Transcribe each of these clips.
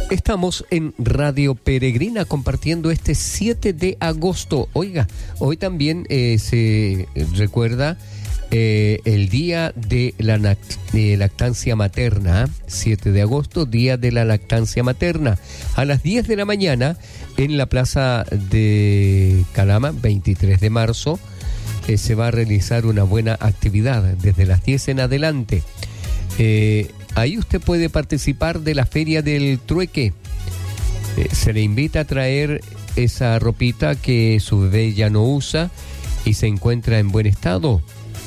Estamos en Radio Peregrina compartiendo este 7 de agosto. Oiga, hoy también se recuerda el Día de la Lactancia Materna, 7 de agosto, Día de la Lactancia Materna. A las 10 de la mañana en la Plaza de Calama, 23 de marzo, se va a realizar una buena actividad desde las 10 en adelante. Ahí usted puede participar de la Feria del Trueque. Se le invita a traer esa ropita que su bebé ya no usa y se encuentra en buen estado.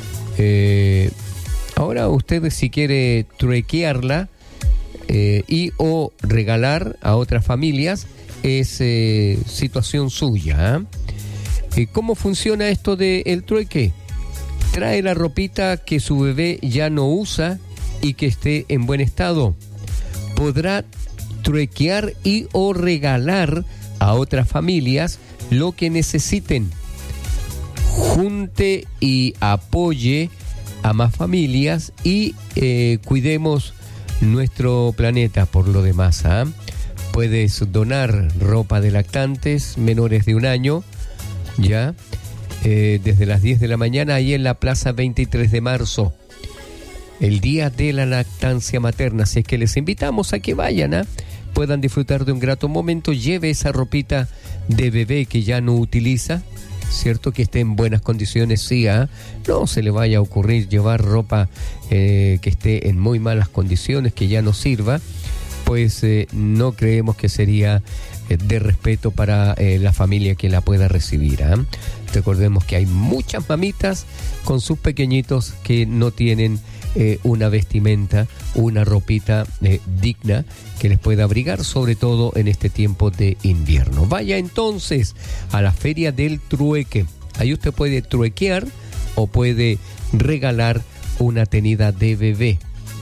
Ahora usted, si quiere truequearla y o regalar a otras familias, es situación suya. ¿Cómo funciona esto del trueque? Trae la ropita que su bebé ya no usa y que esté en buen estado. Podrá truequear y o regalar a otras familias lo que necesiten. Junte y apoye a más familias y cuidemos nuestro planeta por lo demás. Puedes donar ropa de lactantes menores de 1 año, ya, desde las 10 de la mañana ahí en la Plaza 23 de marzo. El Día de la Lactancia Materna, así es que les invitamos a que vayan, puedan disfrutar de un grato momento. Lleve esa ropita de bebé que ya no utiliza, cierto, que esté en buenas condiciones, sí, no se le vaya a ocurrir llevar ropa que esté en muy malas condiciones, que ya no sirva, pues no creemos que sería de respeto para la familia que la pueda recibir. Recordemos que hay muchas mamitas con sus pequeñitos que no tienen una vestimenta, una ropita digna que les pueda abrigar, sobre todo en este tiempo de invierno. Vaya entonces a la Feria del Trueque. Ahí usted puede truequear o puede regalar una tenida de bebé.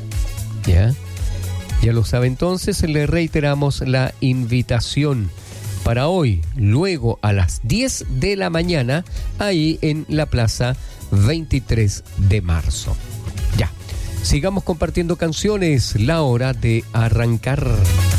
Ya lo sabe. Entonces le reiteramos la invitación para hoy, luego a las 10 de la mañana, ahí en la Plaza 23 de marzo. Ya, sigamos compartiendo canciones, la hora de arrancar.